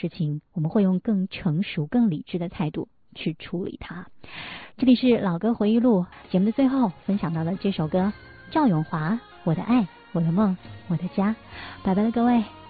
事情，我们会用更成熟、更理智的态度去处理它。这里是老歌回忆录节目的最后分享到的这首歌，赵咏华《我的爱我的梦我的家》。拜拜了各位。